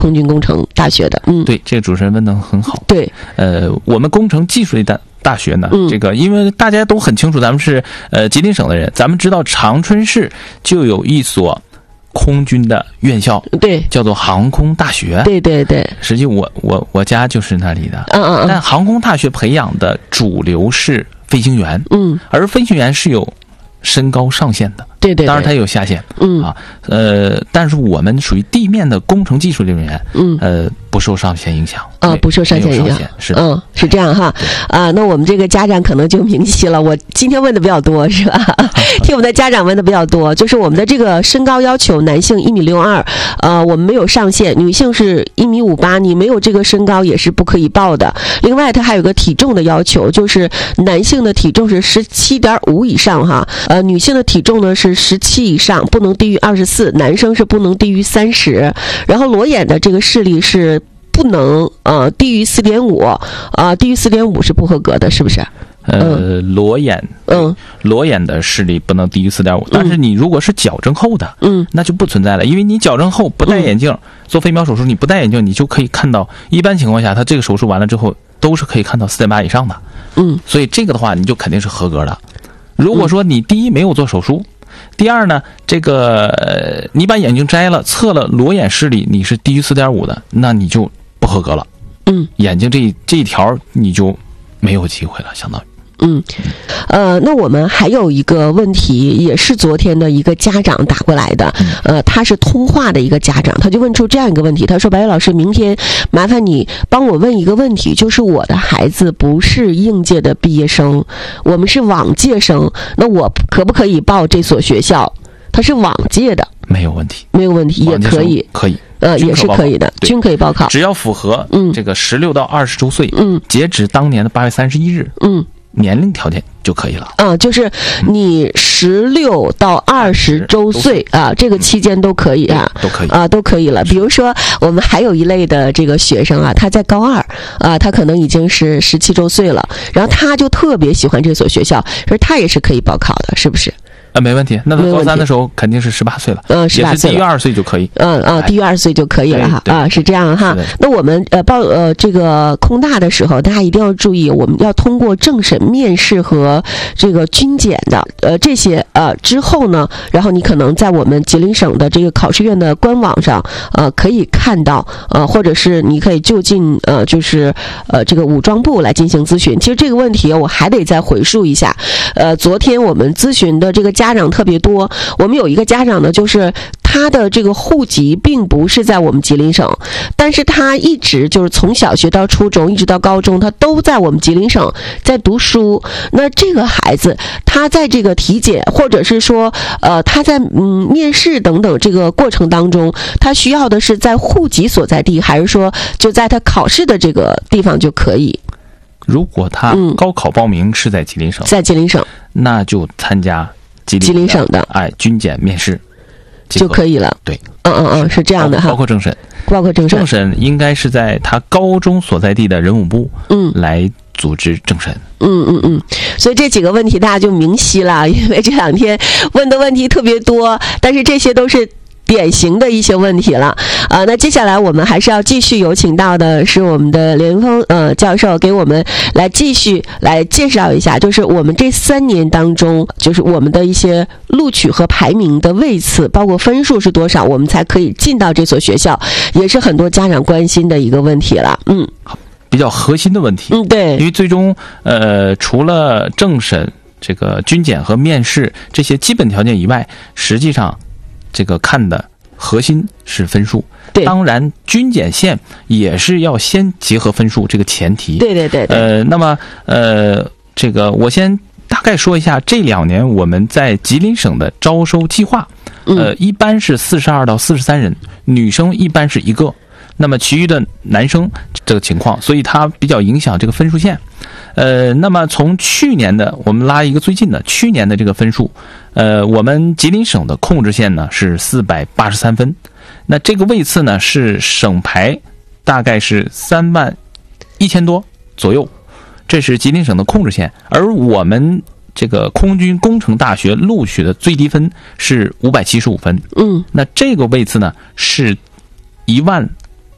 空军工程大学的。 对，这个主持人问得很好。 对， 我们工程技术类大学呢，这个因为大家都很清楚，咱们是吉林省的人，咱们知道长春市就有一所空军的院校， 对， 叫做航空大学。 对对对， 实际我家就是那里的。但航空大学培养的主流是飞行员，而飞行员是有身高上限的。对，当然它也有下限。但是我们属于地面的工程技术人员，不受上限影响。 不受上限影响， 是的。 是这样哈。那我们这个家长可能就明晰了。我今天问的比较多，是吧？听我们的家长问的比较多，就是我们的这个身高要求，男性1.62米，我们没有上限，女性是1.58米，你没有这个身高也是不可以报的。另外，它还有个体重的要求，就是男性的体重是17.5以上哈，女性的体重呢是17以上，不能低于24，男生是不能低于30，然后裸眼的这个视力是不能低于4.5，低于4.5是不合格的，是不是？ 裸眼的视力不能低于4.5，但是你如果是矫正后的，那就不存在了，因为你矫正后不戴眼镜，做飞秒手术你不戴眼镜，你就可以看到，一般情况下他这个手术完了之后都是可以看到4.8以上的，所以这个的话你就肯定是合格的。如果说你第一没有做手术，第二呢，这个你把眼镜摘了，测了裸眼视力你是低于4.5的，那你就不合格了。眼睛这一条你就没有机会了，相当于。 那我们还有一个问题，也是昨天的一个家长打过来的，他是通话的一个家长，他就问出这样一个问题，他说：“白玉老师，明天麻烦你帮我问一个问题，就是我的孩子不是应届的毕业生，我们是往届生，那我可不可以报这所学校？他是往届的。” 没有问题， 没有问题，也可以， 可以， 也是可以的，均可以报考， 只要符合这个16到20周岁，截止当年的8月31日，年龄条件就可以了。 就是你16到20周岁这个期间都可以都可以都可以了。比如说，我们还有一类的这个学生他在高2他可能已经是17周岁了，然后他就特别喜欢这所学校，所以他也是可以报考的，是不是？ 没问题。那到高3的时候肯定是18岁了，18岁了，也是低于20岁就可以。 低于20岁就可以了哈。是这样哈。那我们报这个空大的时候，大家一定要注意，我们要通过政审、面试和这个军检的这些之后呢，然后你可能在我们吉林省的这个考试院的官网上可以看到或者是你可以就近就是这个武装部来进行咨询。其实这个问题我还得再回述一下。昨天我们咨询的这个家长特别多，我们有一个家长呢，就是他的这个户籍并不是在我们吉林省，但是他一直就是从小学到初中一直到高中，他都在我们吉林省在读书。那这个孩子他在这个体检或者是说他在面试等等这个过程当中，他需要的是在户籍所在地，还是说就在他考试的这个地方就可以？ 如果他高考报名是在吉林省， 在吉林省， 那就参加吉林省的军检面试就可以了。 对， 是这样的哈。 包括政审， 政审应该是在他高中所在地的人武部来组织政审。 所以这几个问题大家就明晰了，因为这2天问的问题特别多，但是这些都是典型的一些问题了那接下来我们还是要继续有请到的是我们的刘云峰教授，给我们来继续来介绍一下，就是我们这3年当中，就是我们的一些录取和排名的位次，包括分数是多少，我们才可以进到这所学校，也是很多家长关心的一个问题了。 比较核心的问题。 对， 因为最终除了政审、这个军检和面试这些基本条件以外，实际上这个看的核心是分数。 对， 当然军检线也是要先结合分数这个前提。 对。 那么这个我先大概说一下这2年我们在吉林省的招收计划。一般是42到43人，女生一般是1个，那么其余的男生这个情况，所以它比较影响这个分数线。那么从去年的，我们拉一个最近的，去年的这个分数，我们吉林省的控制线呢是483分，那这个位次呢是省排大概是31000多左右，这是吉林省的控制线。而我们这个空军工程大学录取的最低分是575分，那这个位次呢是12000